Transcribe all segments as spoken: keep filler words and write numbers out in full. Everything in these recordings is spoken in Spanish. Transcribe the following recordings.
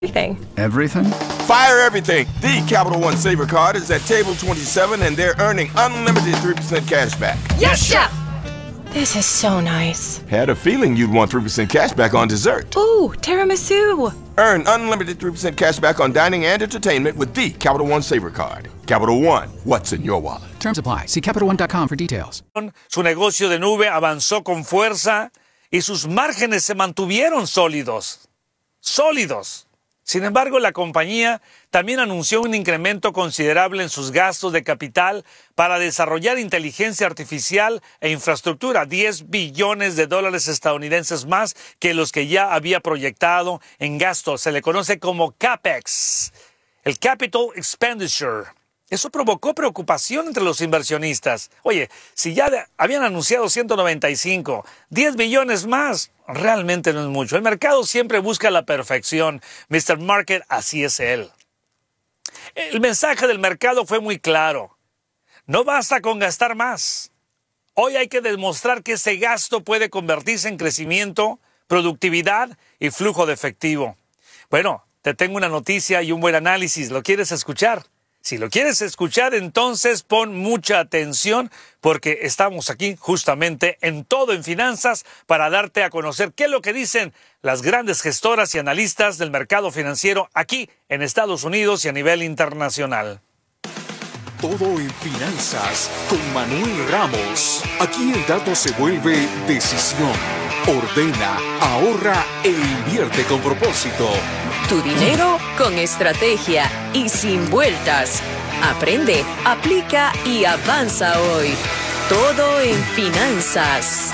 Everything. Everything? Fire everything. The Capital One Saver Card is at table twenty-seven, and they're earning unlimited three percent cash back. Yes, Chef! This is so nice. Had a feeling you'd want three percent cash back on dessert. Ooh, tiramisu. Earn unlimited three percent cash back on dining and entertainment with the Capital One Saver Card. Capital One, what's in your wallet? Terms apply. See Capital One dot com for details. Su negocio de nube avanzó con fuerza y sus márgenes se mantuvieron sólidos. Sólidos. Sin embargo, la compañía también anunció un incremento considerable en sus gastos de capital para desarrollar inteligencia artificial e infraestructura, diez billones de dólares estadounidenses más que los que ya había proyectado en gastos. Se le conoce como CAPEX, el Capital Expenditure. Eso provocó preocupación entre los inversionistas. Oye, si ya habían anunciado ciento noventa y cinco, diez billones más, realmente no es mucho. El mercado siempre busca la perfección. mister Market, así es él. El mensaje del mercado fue muy claro. No basta con gastar más. Hoy hay que demostrar que ese gasto puede convertirse en crecimiento, productividad y flujo de efectivo. Bueno, te tengo una noticia y un buen análisis. ¿Lo quieres escuchar? Si lo quieres escuchar, entonces pon mucha atención porque estamos aquí justamente en Todo en Finanzas para darte a conocer qué es lo que dicen las grandes gestoras y analistas del mercado financiero aquí en Estados Unidos y a nivel internacional. Todo en Finanzas con Manuel Ramos. Aquí el dato se vuelve decisión. Ordena, ahorra e invierte con propósito. Tu dinero con estrategia y sin vueltas. Aprende, aplica y avanza hoy. Todo en Finanzas.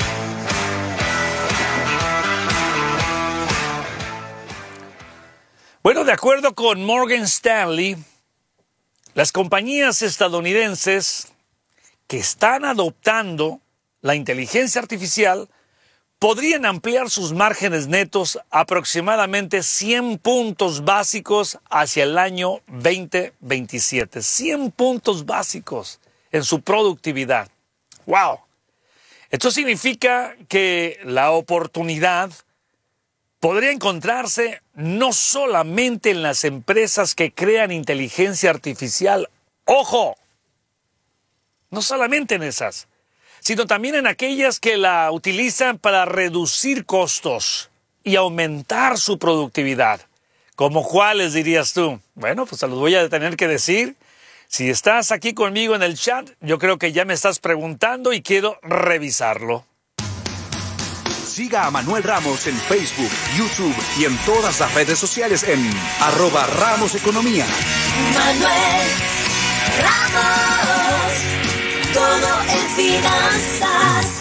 Bueno, de acuerdo con Morgan Stanley, las compañías estadounidenses que están adoptando la inteligencia artificial podrían ampliar sus márgenes netos aproximadamente cien puntos básicos hacia el año veinte veintisiete. cien puntos básicos en su productividad. ¡Wow! Esto significa que la oportunidad podría encontrarse no solamente en las empresas que crean inteligencia artificial. ¡Ojo! No solamente en esas, sino también en aquellas que la utilizan para reducir costos y aumentar su productividad. ¿Cómo cuáles dirías tú? Bueno, pues te los voy a tener que decir. Si estás aquí conmigo en el chat, yo creo que ya me estás preguntando y quiero revisarlo. Siga a Manuel Ramos en Facebook, YouTube y en todas las redes sociales en arroba Ramos Economía. Manuel Ramos, todo en finanzas.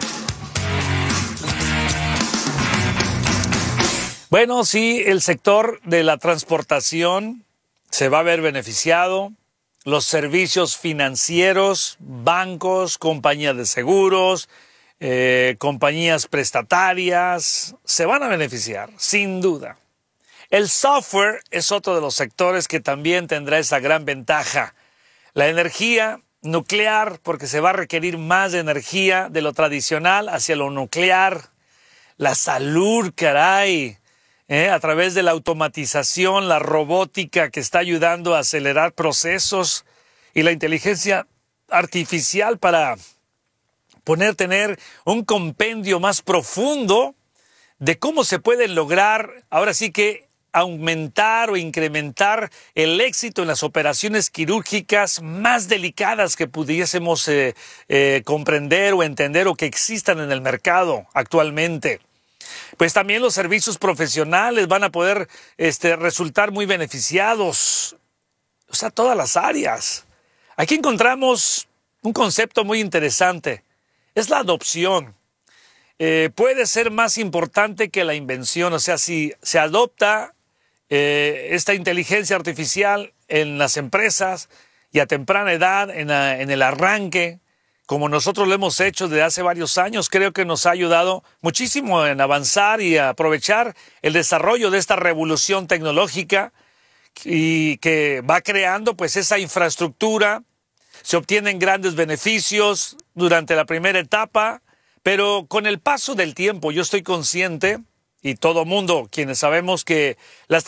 Bueno, sí, el sector de la transportación se va a ver beneficiado. Los servicios financieros, bancos, compañías de seguros, eh, compañías prestatarias, se van a beneficiar, sin duda. El software es otro de los sectores que también tendrá esa gran ventaja. La energía nuclear, porque se va a requerir más de energía de lo tradicional hacia lo nuclear. La salud, caray, ¿eh? A través de la automatización, la robótica que está ayudando a acelerar procesos y la inteligencia artificial para poder tener un compendio más profundo de cómo se puede lograr, ahora sí que aumentar o incrementar el éxito en las operaciones quirúrgicas más delicadas que pudiésemos eh, eh, comprender o entender o que existan en el mercado actualmente. Pues también los servicios profesionales van a poder este, resultar muy beneficiados. O sea, todas las áreas. Aquí encontramos un concepto muy interesante. Es la adopción. Eh, puede ser más importante que la invención. O sea, si se adopta eh, esta inteligencia artificial en las empresas y a temprana edad, en, la, en el arranque, como nosotros lo hemos hecho desde hace varios años, creo que nos ha ayudado muchísimo en avanzar y aprovechar el desarrollo de esta revolución tecnológica y que va creando pues esa infraestructura. Se obtienen grandes beneficios durante la primera etapa, pero con el paso del tiempo yo estoy consciente y todo mundo, quienes sabemos que las